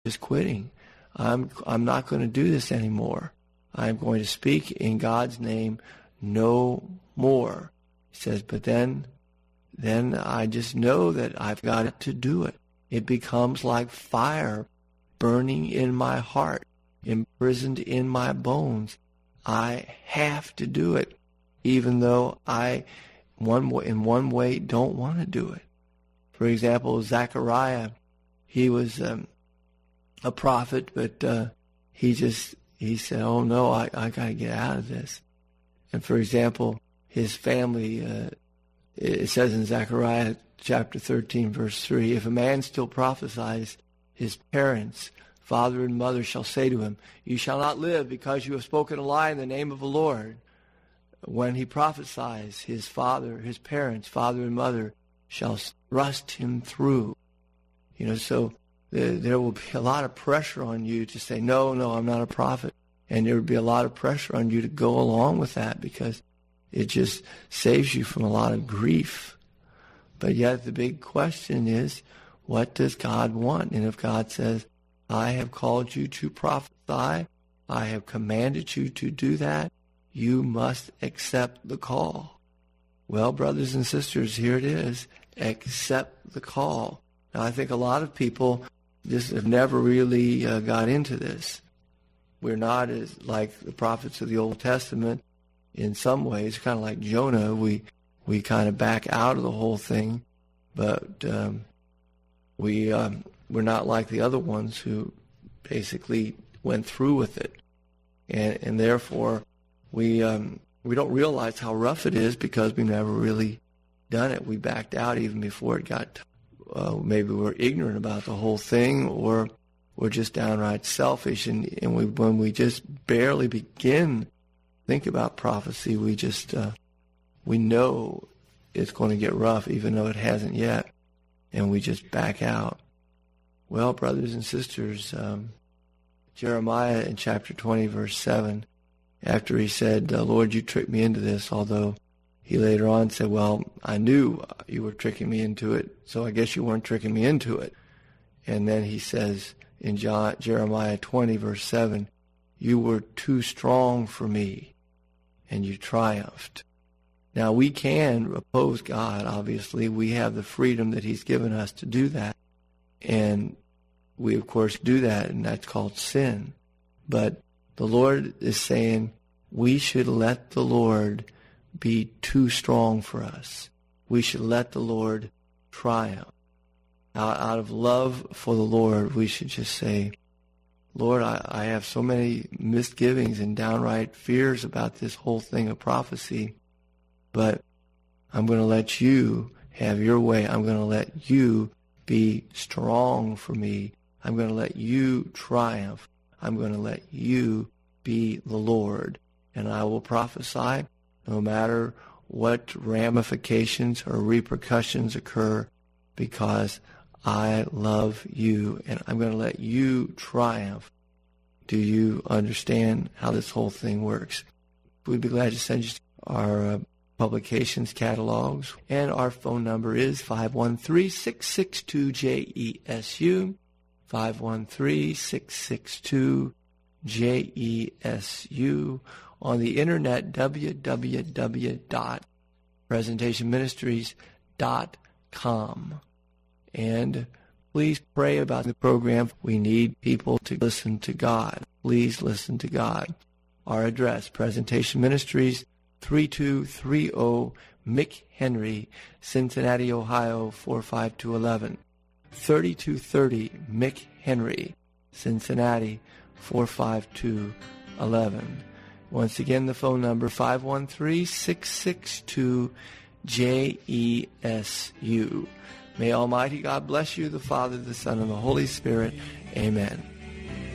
just quitting. I'm not going to do this anymore. I'm going to speak in God's name no more. He says, but then I just know that I've got to do it. It becomes like fire burning in my heart, imprisoned in my bones. I have to do it, even though I, in one way, don't want to do it. For example, Zechariah, he was a prophet, but he said, oh no, I got to get out of this. And for example, his family, it says in Zechariah chapter 13, verse 3, if a man still prophesies, his parents, father and mother, shall say to him, you shall not live because you have spoken a lie in the name of the Lord. When he prophesies, his parents, father and mother, shall thrust him through. So there will be a lot of pressure on you to say, no, I'm not a prophet. And there will be a lot of pressure on you to go along with that because it just saves you from a lot of grief. But yet the big question is, what does God want? And if God says, I have called you to prophesy, I have commanded you to do that, you must accept the call. Well, brothers and sisters, here it is. Accept the call. Now, I think a lot of people just have never really got into this. We're not as like the prophets of the Old Testament in some ways, kind of like Jonah. We kind of back out of the whole thing, but we're not like the other ones who basically went through with it, and therefore we don't realize how rough it is because we've never really done it. We backed out even before it got. Maybe we're ignorant about the whole thing, or we're just downright selfish, and when we just barely begin to think about prophecy, we just we know it's going to get rough, even though it hasn't yet, and we just back out. Well, brothers and sisters, Jeremiah in chapter 20, verse 7, after he said, Lord, you tricked me into this, although he later on said, well, I knew you were tricking me into it, so I guess you weren't tricking me into it. And then he says in Jeremiah 20, verse 7, you were too strong for me, and you triumphed. Now, we can oppose God, obviously. We have the freedom that he's given us to do that. And we, of course, do that, and that's called sin. But the Lord is saying we should let the Lord be too strong for us. We should let the Lord triumph. Out of love for the Lord, we should just say, Lord, I have so many misgivings and downright fears about this whole thing of prophecy, but I'm going to let you have your way. I'm going to let you be strong for me. I'm going to let you triumph. I'm going to let you be the Lord. And I will prophesy no matter what ramifications or repercussions occur, because I love you, and I'm going to let you triumph. Do you understand how this whole thing works? We'd be glad to send you our publications catalogs, and our phone number is 513-662-JESU, 513-662-JESU, on the internet, www.presentationministries.com. And please pray about the program. We need people to listen to God. Please listen to God. Our address, Presentation Ministries, 3230 McHenry, Cincinnati, Ohio, 45211. 3230 McHenry, Cincinnati, 45211. Once again, the phone number, 513-662-JESU. May Almighty God bless you, the Father, the Son, and the Holy Spirit. Amen.